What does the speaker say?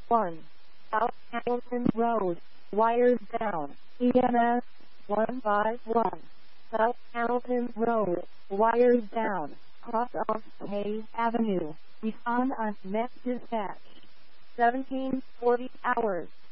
1. South Hamilton Road, wires down. EMS 151. South Hamilton Road, wires down. Cross off Hayes Avenue. Respond on next dispatch. 1740 hours.